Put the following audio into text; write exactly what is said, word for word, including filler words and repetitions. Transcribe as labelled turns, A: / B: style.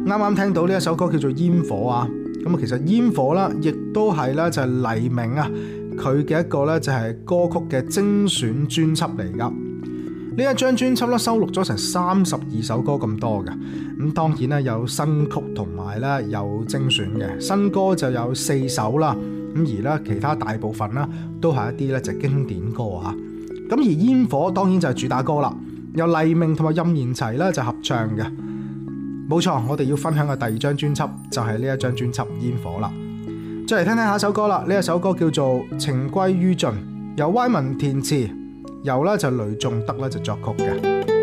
A: 啱啱聽到呢一首歌叫做《煙火》啊，咁啊其實《煙火》啦，亦都係咧就係黎明啊佢嘅一個咧就係歌曲嘅精選專輯嚟噶。呢一張專輯咧收錄咗成三十二首歌咁多嘅，咁當然咧有新曲同埋咧有精選嘅，新歌就有四首啦，咁而咧其他大部分啦都係一啲咧就係經典歌啊。咁而《煙火》當然就係主打歌啦，由黎明同埋任賢齊咧就合唱嘅。冇錯，我哋要分享嘅第二張專輯就係呢一張專輯《煙火》啦。再嚟聽聽下一首歌啦，呢一首歌叫做《情歸於盡》，由歪文填詞，由咧就雷頌德咧就作曲嘅。